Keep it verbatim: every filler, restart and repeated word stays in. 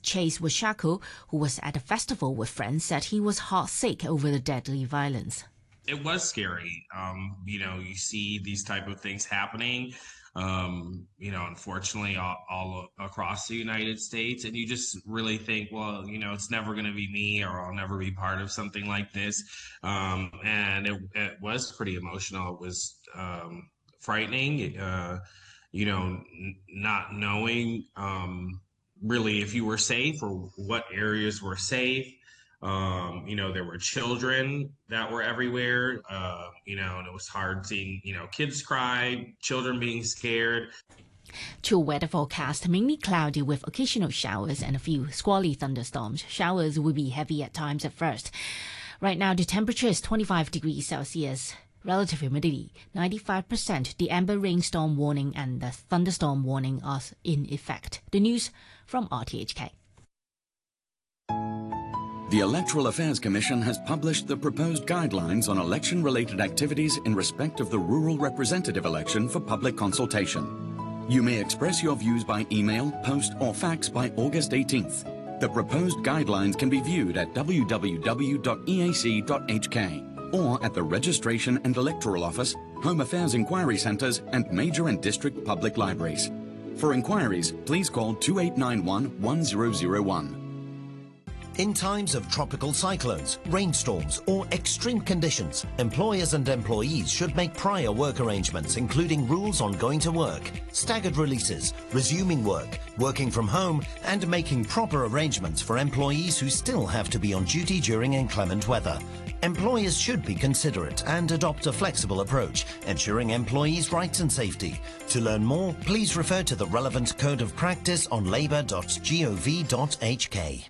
Chase Washaku, who was at a festival with friends, said he was heartsick over the deadly violence. It was scary. Um, you know, you see these type of things happening, um, you know, unfortunately all, all across the United States. And you just really think, well, you know, it's never going to be me or I'll never be part of something like this. Um, and it, it was pretty emotional. It was um, frightening, uh, you know, n- not knowing um, really if you were safe or what areas were safe. Um, you know, there were children that were everywhere, uh, you know, and it was hard seeing, you know, kids cry, children being scared. True weather forecast, mainly cloudy with occasional showers and a few squally thunderstorms. Showers will be heavy at times at first. Right now, the temperature is twenty-five degrees Celsius. Relative humidity, ninety-five percent. The amber rainstorm warning and the thunderstorm warning are in effect. The news from R T H K. The Electoral Affairs Commission has published the proposed guidelines on election-related activities in respect of the rural representative election for public consultation. You may express your views by email, post or fax by August eighteenth. The proposed guidelines can be viewed at w w w dot e a c dot h k or at the Registration and Electoral Office, Home Affairs Inquiry Centres and major and district public libraries. For inquiries, please call two eight nine one, one zero zero one. In times of tropical cyclones, rainstorms or extreme conditions, employers and employees should make prior work arrangements, including rules on going to work, staggered releases, resuming work, working from home, and making proper arrangements for employees who still have to be on duty during inclement weather. Employers should be considerate and adopt a flexible approach, ensuring employees' rights and safety. To learn more, please refer to the relevant Code of Practice on labour dot gov dot h k.